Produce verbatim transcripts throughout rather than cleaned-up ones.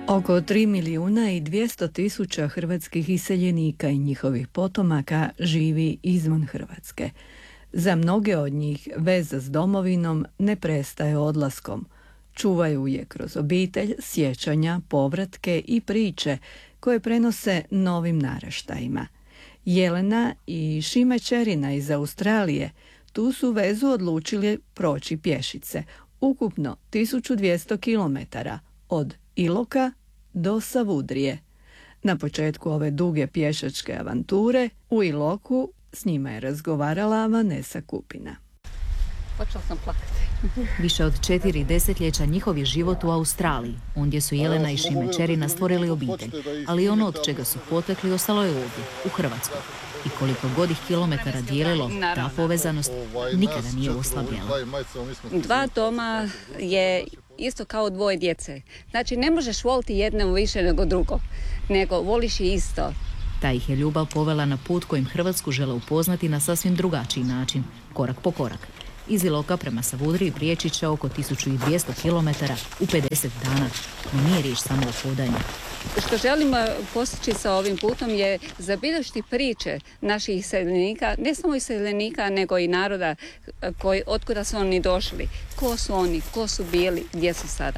Oko tri milijuna i dvjesto tisuća hrvatskih iseljenika i njihovih potomaka živi izvan Hrvatske. Za mnoge od njih veza s domovinom ne prestaje odlaskom. Čuvaju je kroz obitelj, sjećanja, povratke i priče koje prenose novim naraštajima. Jelena i Šime Čerina iz Australije tu su vezu odlučili proći pješice, ukupno tisuću dvjesto kilometara od Iloka do Savudrije. Na početku ove duge pješačke avanture u Iloku s njima je razgovarala Vanesa Kupina. Počela sam plakati. Više od četiri desetljeća njihov je život u Australiji, ondje su Jelena i Šime Čerina stvorili obitelj, ali ono od čega su potekli ostalo je ovdje, u Hrvatskoj. I koliko god ih kilometara dijelilo, ta povezanost nikada nije oslabljala. Dva doma je isto kao dvoje djece. Znači ne možeš voliti jedno više nego drugo, nego voliš i isto. Ta ih je ljubav povela na put kojim Hrvatsku žele upoznati na sasvim drugačiji način, korak po korak. Iz Iloka prema Savudriji prijeći će oko tisuću dvjesto kilometara u pedeset dana, no nije riječ samo o hodanju. Što želimo postići sa ovim putom je zabilježiti priče naših iseljenika, ne samo iseljenika, nego i naroda koji, otkuda su oni došli. Ko su oni, ko su bili, gdje su sada.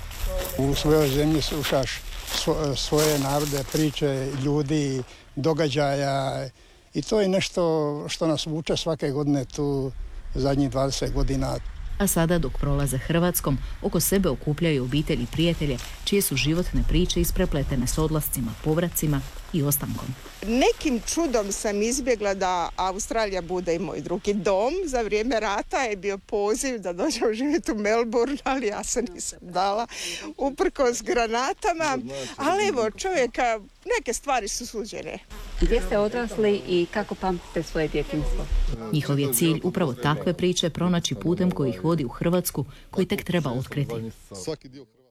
U svojoj zemlji slušaš svoje narode, priče, ljudi, događaja i to je nešto što nas vuče svake godine tu zadnjih dvadeset godina. A sada dok prolaze Hrvatskom, oko sebe okupljaju obitelji i prijatelje čije su životne priče isprepletene s odlascima, povracima i ostankom. Nekim čudom sam izbjegla da Australija bude i moj drugi dom. Za vrijeme rata je bio poziv da dođem živjeti u Melbourne, ali ja se nisam dala uprkos granatama. Ali evo, čovjeka, neke stvari su suđene. Gdje ste odrasli i kako pamtite svoje djetinjstvo? Njihov je cilj upravo takve priče pronaći putem koji ih vodi u Hrvatsku, koji tek treba otkriti.